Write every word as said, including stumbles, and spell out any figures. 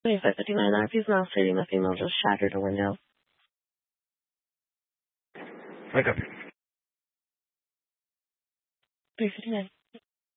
twenty-five fifty-nine, R P's now stating the female just shattered a window. Wake up. three fifty-nine.